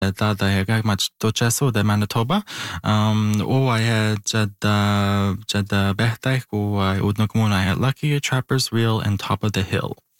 Dada hega mach docheso de Manitoba. O I had jada behtai ko I udnog muna at Lucky Trapper's Reel and Top of the Hill.